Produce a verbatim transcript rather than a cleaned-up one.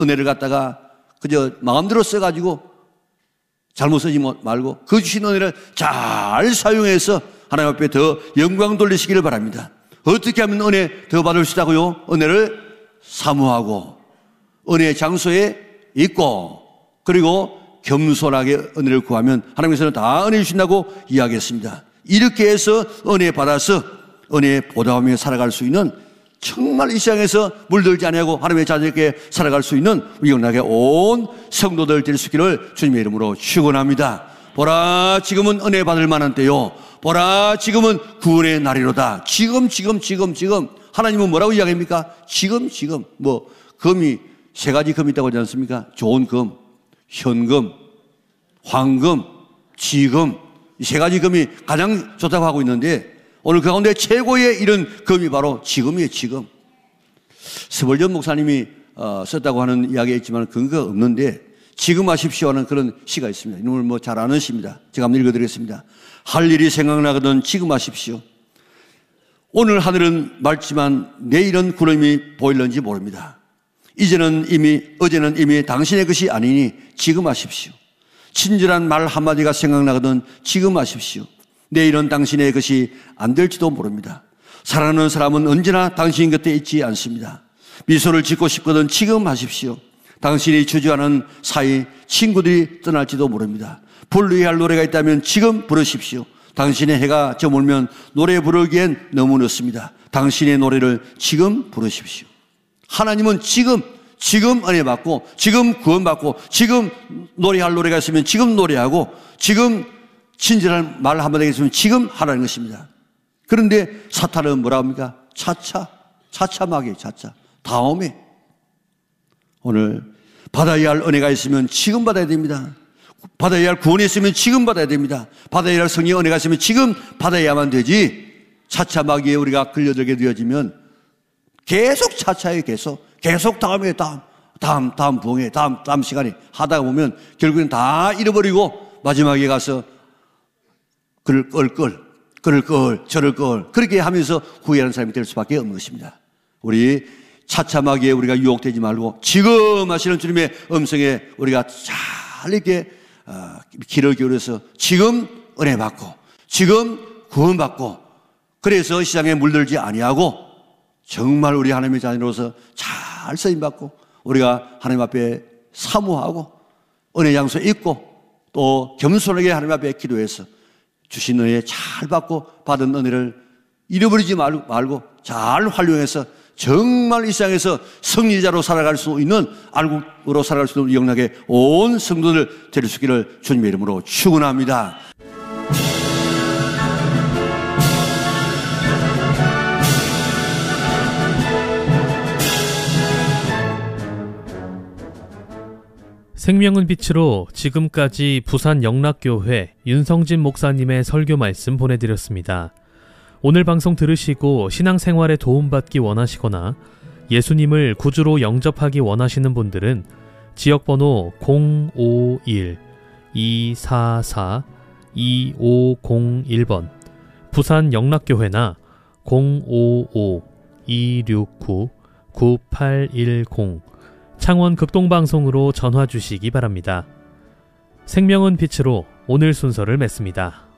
은혜를 갖다가 그저 마음대로 써가지고 잘못 쓰지 말고 그 주신 은혜를 잘 사용해서 하나님 앞에 더 영광 돌리시기를 바랍니다. 어떻게 하면 은혜 더 받을 수 있다고요? 은혜를 사모하고 은혜의 장소에 있고 그리고 겸손하게 은혜를 구하면 하나님께서는 다 은혜 주신다고 이야기했습니다. 이렇게 해서 은혜 받아서 은혜에 보답하며 살아갈 수 있는 정말 이 세상에서 물들지 아니하고 하나님의 자녀에게 살아갈 수 있는 영락에 온 성도들 될 수 있기를 주님의 이름으로 축원합니다. 보라 지금은 은혜 받을 만한 때요. 보라 지금은 구원의 날이로다. 지금 지금 지금 지금 하나님은 뭐라고 이야기합니까? 지금 지금 뭐 금이 세 가지 금이 있다고 하지 않습니까? 좋은 금, 현금, 황금, 지금 이 세 가지 금이 가장 좋다고 하고 있는데 오늘 그 가운데 최고의 이런 금이 바로 지금이에요. 지금. 스벌전 목사님이 어, 썼다고 하는 이야기가 있지만 근거가 없는데 지금 하십시오 하는 그런 시가 있습니다. 이놈을 뭐 잘 아는 시입니다. 제가 한번 읽어드리겠습니다. 할 일이 생각나거든 지금 하십시오. 오늘 하늘은 맑지만 내일은 구름이 보일는지 모릅니다. 이제는 이미 어제는 이미 당신의 것이 아니니 지금 하십시오. 친절한 말 한마디가 생각나거든 지금 하십시오. 내일은 당신의 것이 안 될지도 모릅니다. 사랑하는 사람은 언제나 당신 곁에 있지 않습니다. 미소를 짓고 싶거든 지금 하십시오. 당신이 주저하는 사이 친구들이 떠날지도 모릅니다. 불러야 할 노래가 있다면 지금 부르십시오. 당신의 해가 저물면 노래 부르기엔 너무 늦습니다. 당신의 노래를 지금 부르십시오. 하나님은 지금 지금 은혜 받고 지금 구원 받고 지금 노래할 노래가 있으면 지금 노래하고 지금 친절한 말 한마디가 있으면 지금 하라는 것입니다. 그런데 사탄은 뭐라 합니까? 차차, 차차막이 차차. 다음에 오늘 받아야 할 은혜가 있으면 지금 받아야 됩니다. 받아야 할 구원이 있으면 지금 받아야 됩니다. 받아야 할 성령의 은혜가 있으면 지금 받아야만 되지 차차막이에 우리가 끌려들게 되어지면 계속 차차에 계속 계속 다음에 다음 다음 다음 부흥회 다음 다음 시간에 하다가 보면 결국엔 다 잃어버리고 마지막에 가서 그를 끌끌, 그를 끌, 저를 끌 그렇게 하면서 후회하는 사람이 될 수밖에 없는 것입니다. 우리 차차막이에 우리가 유혹되지 말고 지금 하시는 주님의 음성에 우리가 잘 이렇게 어, 귀를 기울여서 지금 은혜 받고 지금 구원 받고 그래서 시장에 물들지 아니하고 정말 우리 하나님의 자녀로서 잘 쓰임받고 우리가 하나님 앞에 사모하고 은혜 장소에 있고 또 겸손하게 하나님 앞에 기도해서 주신 은혜 잘 받고 받은 은혜를 잃어버리지 말고 잘 활용해서 정말 이 세상에서 승리자로 살아갈 수 있는 알국으로 살아갈 수 있는 영락의 온 성도들 될 수 있기를 주님의 이름으로 축원합니다. 생명은 빛으로 지금까지 부산 영락교회 윤성진 목사님의 설교 말씀 보내드렸습니다. 오늘 방송 들으시고 신앙생활에 도움받기 원하시거나 예수님을 구주로 영접하기 원하시는 분들은 지역번호 공오일 이사사 이오공일 번 부산 영락교회나 공오오 이육구 구팔일공 창원 극동방송으로 전화 주시기 바랍니다. 생명은 빛으로 오늘 순서를 맺습니다.